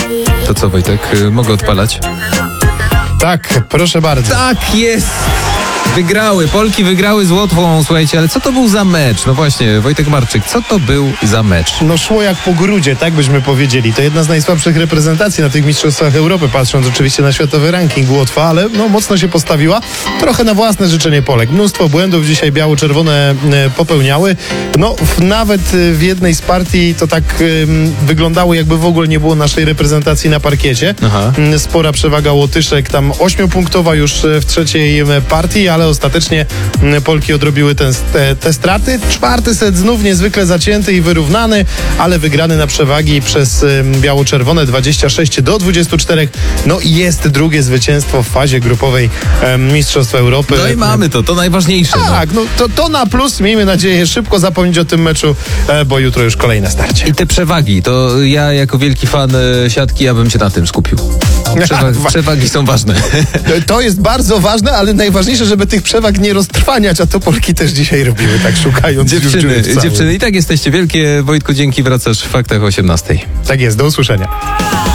To co, Wojtek, mogę odpalać? Tak, proszę bardzo. Tak jest! Wygrały, Polki wygrały z Łotwą, słuchajcie, ale co to był za mecz? No właśnie, Wojtek Marczyk, co to był za mecz? No szło jak po grudzie, tak byśmy powiedzieli. To jedna z najsłabszych reprezentacji na tych Mistrzostwach Europy, patrząc oczywiście na światowy ranking Łotwa, ale no mocno się postawiła. Trochę na własne życzenie Polek. Mnóstwo błędów dzisiaj biało-czerwone popełniały. No nawet w jednej z partii to tak wyglądało, jakby w ogóle nie było naszej reprezentacji na parkiecie. Aha. Spora przewaga Łotyszek, tam 8-punktowa już w trzeciej partii, ale ostatecznie Polki odrobiły te straty. Czwarty set znów niezwykle zacięty i wyrównany, ale wygrany na przewagi przez biało-czerwone 26-24. No i jest drugie zwycięstwo w fazie grupowej Mistrzostw Europy. No i mamy to najważniejsze. Tak, no to na plus. Miejmy nadzieję szybko zapomnieć o tym meczu, bo jutro już kolejne starcie. I te przewagi, to ja jako wielki fan siatki, ja bym się na tym skupił. Przewagi są ważne. To jest bardzo ważne, ale najważniejsze, żeby tych przewag nie roztrwaniać, a to Polki też dzisiaj robiły, tak szukając Dziewczyny, i tak jesteście wielkie. Wojtku, dzięki, wracasz w faktach o 18:00. Tak jest, do usłyszenia.